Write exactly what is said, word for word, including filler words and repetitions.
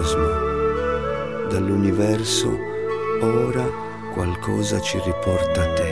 cosmo, dall'universo ora qualcosa ci riporta a te.